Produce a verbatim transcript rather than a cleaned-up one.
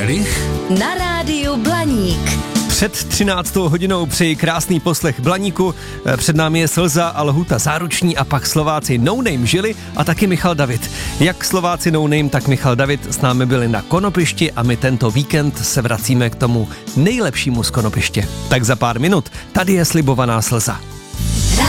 Kalich na rádiu Blaník. Před třináctou hodinou přeji krásný poslech Blaníku. Před námi je Slza a Lhůta Záruční a pak Slováci No Name žili a taky Michal David. Jak Slováci No Name, tak Michal David s námi byli na Konopišti a my tento víkend se vracíme k tomu nejlepšímu z Konopiště. Tak za pár minut tady je slibovaná Slza.